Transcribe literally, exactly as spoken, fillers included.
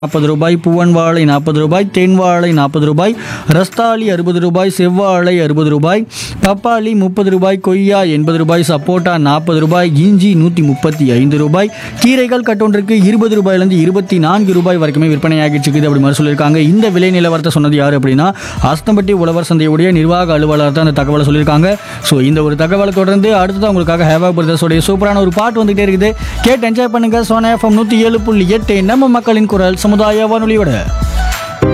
நாற்பது ரூபாய், பூவன் வாழை நாற்பது ரூபாய், தேன் வாழை நாற்பது ரூபாய், ரஸ்தாளி அறுபது ரூபாய், செவ்வாழை அறுபது ரூபாய், பப்பாளி முப்பது ரூபாய், கொய்யா எண்பது ரூபாய், சப்போட்டா நாற்பது ரூபாய், இஞ்சி நூற்றி முப்பத்தி ஐந்து ரூபாய், கீரைகள் கட்டொன்றுக்கு இருபது ரூபாயிலிருந்து இருபத்தி நான்கு ரூபாய் வரைக்குமே விற்பனையாகிட்டு இருக்குது அப்படி மாதிரி சொல்லியிருக்காங்க. இந்த விலை நிலவரத்தை சொன்னது யார் அப்படின்னா அஸ்தம்பட்டி உழவர் சந்தையுடைய நிர்வாக அலுவலர் தான் அந்த தகவலை சொல்லியிருக்காங்க. ஸோ இந்த ஒரு தகவலை தொடர்ந்து அடுத்தது உங்களுக்காக ஹேவா பிரதர்ஸோடைய சூப்பரான ஒரு பாட்டு வந்துகிட்டே இருக்குது. கேட்டு என்ஜாய் பண்ணுங்க. சோனா எஃப்எம் நூற்றி ஏழு புள்ளி எட்டு நம்ம மக்களின் குரல் சமுதாய வானொலியோட